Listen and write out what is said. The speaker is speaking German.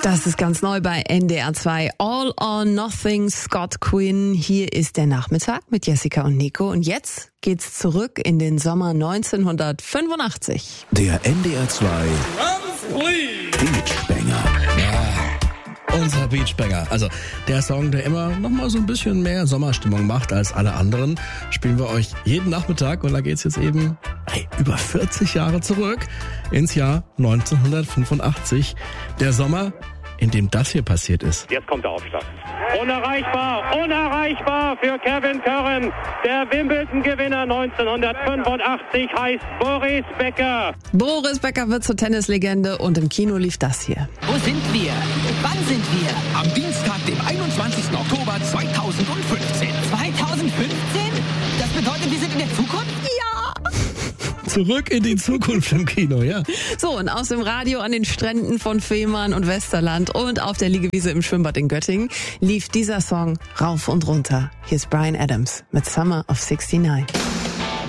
Das ist ganz neu bei NDR 2. All or Nothing, Scott Quinn. Hier ist der Nachmittag mit Jessica und Nico. Und jetzt geht's zurück in den Sommer 1985. Der NDR 2 Beachbanger. Unser Beachbanger. Also der Song, der immer noch mal so ein bisschen mehr Sommerstimmung macht als alle anderen, spielen wir euch jeden Nachmittag. Und da geht's jetzt eben über 40 Jahre zurück ins Jahr 1985. Der Sommer, in dem das hier passiert ist. Jetzt kommt der Aufschlag. Unerreichbar für Kevin Curran. Der Wimbledon-Gewinner 1985 heißt Boris Becker. Boris Becker wird zur Tennislegende und im Kino lief das hier. Wo sind wir? Wann sind wir? Am Dienstag, dem 21. Oktober 2015. 2015? Das bedeutet, wir sind in der Zukunft? Ja! Zurück in die Zukunft im Kino, ja. So, und aus dem Radio an den Stränden von Fehmarn und Westerland und auf der Liegewiese im Schwimmbad in Göttingen lief dieser Song rauf und runter. Hier ist Bryan Adams mit Summer of '69.